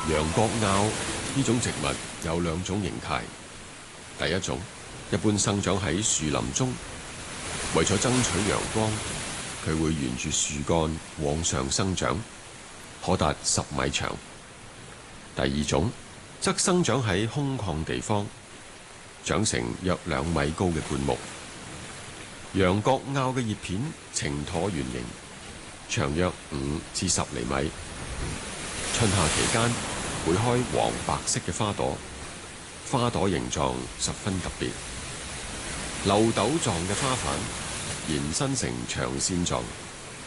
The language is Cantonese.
羊角拗呢種植物有兩種形態。第一種一般生長喺樹林中，為咗爭取陽光，佢會沿住樹幹往上生長，可達10米長。第二種則生長喺空曠地方，長成約2米高嘅灌木。羊角拗嘅葉片呈橢圓形，長約5至10厘米。春夏期間會開黃白色嘅花朵，花朵形狀十分特別，漏斗狀嘅花瓣延伸成長線狀。